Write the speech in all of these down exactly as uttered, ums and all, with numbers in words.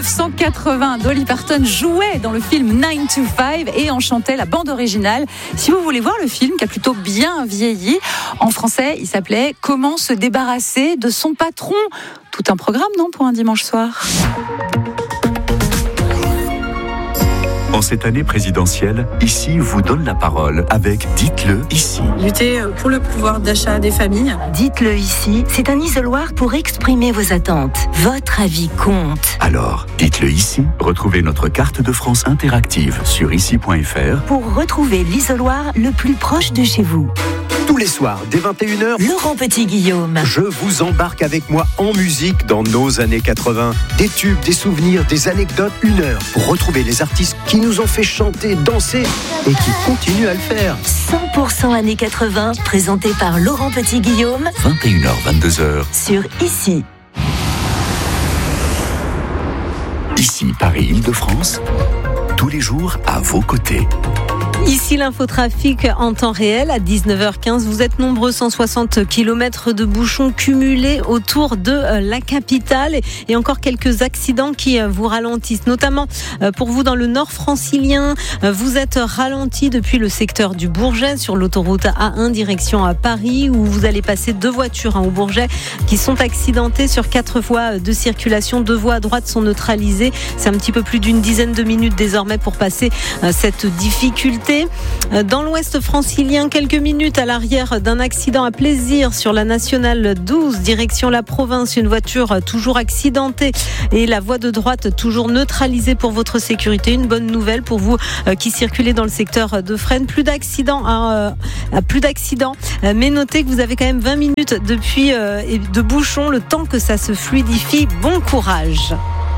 dix-neuf cent quatre-vingts, Dolly Parton jouait dans le film nine to five et en chantait la bande originale. Si vous voulez voir le film, qui a plutôt bien vieilli, en français, il s'appelait « Comment se débarrasser de son patron ». Tout un programme, non, pour un dimanche soir ? En cette année présidentielle, Ici vous donne la parole avec Dites-le ici. Lutter pour le pouvoir d'achat des familles. Dites-le ici, c'est un isoloir pour exprimer vos attentes. Votre avis compte. Alors, dites-le ici. Retrouvez notre carte de France interactive sur ici point f r pour retrouver l'isoloir le plus proche de chez vous. Tous les soirs, dès vingt et une heures, Laurent Petit-Guillaume. Je vous embarque avec moi en musique dans nos années quatre-vingts. Des tubes, des souvenirs, des anecdotes, une heure pour retrouver les artistes qui nous ont fait chanter, danser et qui continuent à le faire. cent pour cent années quatre-vingts, présenté par Laurent Petit-Guillaume. vingt et une heures, vingt-deux heures. Sur Ici. Ici, Paris-Île-de-France. Tous les jours à vos côtés. Ici l'infotrafic en temps réel à dix-neuf heures quinze. Vous êtes nombreux, cent soixante kilomètres de bouchons cumulés autour de la capitale et encore quelques accidents qui vous ralentissent, notamment pour vous dans le nord francilien. Vous êtes ralenti depuis le secteur du Bourget sur l'autoroute A un direction à Paris où vous allez passer deux voitures hein, au Bourget qui sont accidentées sur quatre voies de circulation. Deux voies à droite sont neutralisées. C'est un petit peu plus d'une dizaine de minutes désormais pour passer cette difficulté. Dans l'ouest francilien, quelques minutes à l'arrière d'un accident à Plaisir sur la nationale douze, direction la province. Une voiture toujours accidentée et la voie de droite toujours neutralisée pour votre sécurité. Une bonne nouvelle pour vous qui circulez dans le secteur de Fresnes. Plus d'accidents, hein, euh, plus d'accidents. Mais notez que vous avez quand même vingt minutes depuis euh, de bouchons, le temps que ça se fluidifie. Bon courage.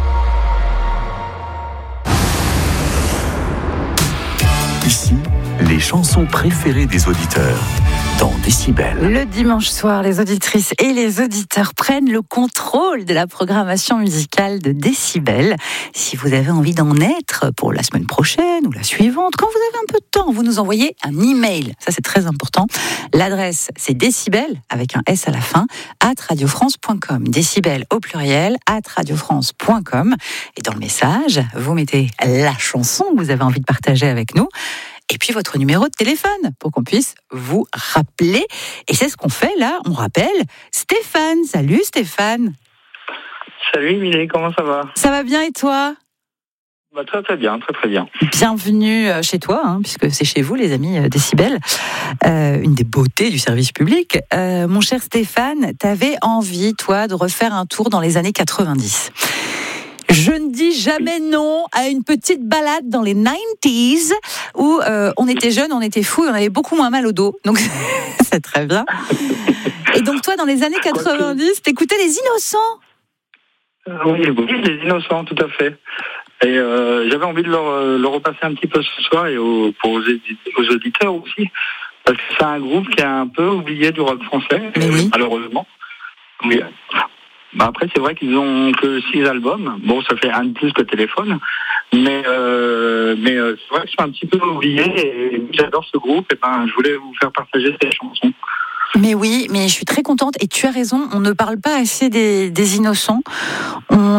Ici, les chansons préférées des auditeurs dans Décibel. Le dimanche soir, les auditrices et les auditeurs prennent le contrôle de la programmation musicale de Décibel. Si vous avez envie d'en être pour la semaine prochaine ou la suivante, quand vous avez un peu de temps, vous nous envoyez un email. Ça, c'est très important. L'adresse, c'est décibel, avec un S à la fin, arobase radiofrance point com. Décibel au pluriel, arobase radiofrance point com. Et dans le message, vous mettez la chanson que vous avez envie de partager avec nous. Et puis votre numéro de téléphone pour qu'on puisse vous rappeler. Et c'est ce qu'on fait là, on rappelle Stéphane. Salut Stéphane. Salut Émilie, comment ça va ? Ça va bien et toi ? Bah, très très bien, très très bien. Bienvenue chez toi, hein, puisque c'est chez vous les amis Décibel, euh, une des beautés du service public. Euh, mon cher Stéphane, t'avais envie toi de refaire un tour dans les années quatre-vingt-dix. Je ne dis jamais non à une petite balade dans les quatre-vingt-dix où euh, on était jeunes, on était fous et on avait beaucoup moins mal au dos. Donc c'est très bien. Et donc toi, dans les années quatre-vingt-dix, t'écoutais Les Innocents ? euh, Oui, oui, Les Innocents, tout à fait. Et euh, j'avais envie de leur, leur repasser un petit peu ce soir et aux, pour aux, aux auditeurs aussi. Parce que c'est un groupe qui est un peu oublié du rock français, oui. malheureusement. Oui. Bah après, c'est vrai qu'ils ont que six albums. Bon, ça fait un de plus que Téléphone. Mais, euh, mais euh, c'est vrai que je suis un petit peu oublié et j'adore ce groupe. Et ben, je voulais vous faire partager ces chansons. Mais oui, mais je suis très contente. Et tu as raison, on ne parle pas assez des, des Innocents. On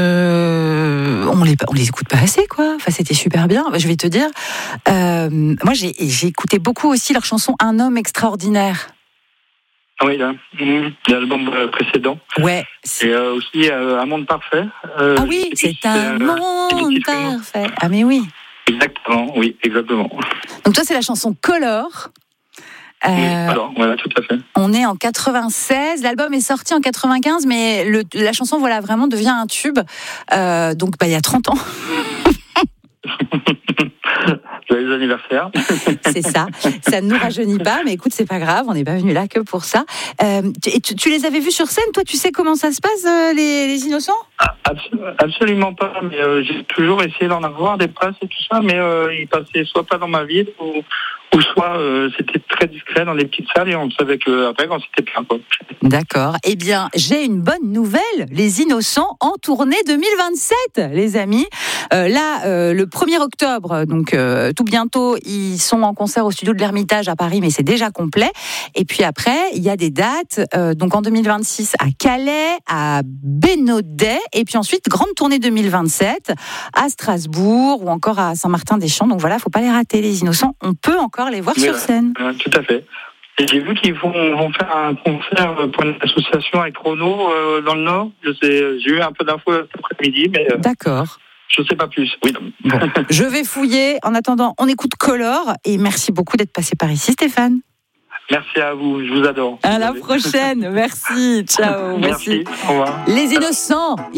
ne, on les, on les écoute pas assez, quoi. Enfin, c'était super bien. Je vais te dire, euh, moi, j'ai, j'ai écouté beaucoup aussi leur chanson Un homme extraordinaire. Oui, là, mmh, l'album précédent. Ouais. Et euh, aussi euh, Un monde parfait. Euh, ah oui, c'est un euh, monde parfait. Ah mais oui. Exactement, oui, exactement. Donc toi, c'est la chanson Color. Euh, oui, alors, voilà, tout à fait. On est en quatre-vingt-seize, l'album est sorti en quatre-vingt-quinze, mais le, la chanson, voilà, vraiment devient un tube. Euh, donc, bah, il y a trente ans. Joyeux anniversaire. C'est ça. Ça ne nous rajeunit pas, mais écoute, c'est pas grave, on n'est pas venu là que pour ça. Euh, tu, tu, tu les avais vus sur scène, toi, tu sais comment ça se passe, euh, les, les Innocents ? Absolument pas, mais euh, j'ai toujours essayé d'en avoir des places et tout ça, mais euh, ils passaient soit pas dans ma ville, ou, ou soit euh, c'était très discret dans les petites salles et on savait qu'après, quand c'était plein, quoi. D'accord. Eh bien, j'ai une bonne nouvelle. Les Innocents en tournée deux mille vingt-sept, les amis. Euh, là, euh, le premier octobre, donc euh, tout bientôt, ils sont en concert au studio de l'Ermitage à Paris, mais c'est déjà complet. Et puis après, il y a des dates, euh, donc en deux mille vingt-six à Calais, à Bénodet, et puis ensuite, grande tournée deux mille vingt-sept à Strasbourg ou encore à Saint-Martin-des-Champs. Donc voilà, faut pas les rater, les Innocents. On peut encore les voir Mais sur ouais, scène. ouais, tout à fait. Et j'ai vu qu'ils vont, vont faire un concert pour une association avec Renault euh, dans le Nord. Je sais, j'ai eu un peu d'infos cet après-midi, mais euh, D'accord. je ne sais pas plus. Oui. Bon, je vais fouiller. En attendant, on écoute Color. Et merci beaucoup d'être passé par ici, Stéphane. Merci à vous, je vous adore. À la prochaine. Merci. Ciao. Merci. Voici Au revoir. Les Innocents.